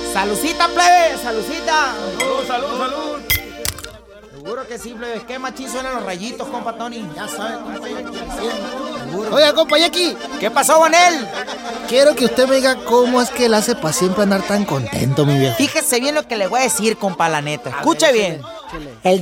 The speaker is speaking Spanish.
¡Salucita, plebe! ¡Salucita! ¡Salud, salud, salud! Seguro que sí, plebe. ¿Qué machín suenan los rayitos, compa Tony? Ya sabes, compa Jackie. Oiga, compa Jackie. ¿Qué pasó con él? Quiero que usted me diga cómo es que él hace para siempre andar tan contento, mi viejo. Fíjese bien lo que le voy a decir, compa, la neta. Escuche bien. El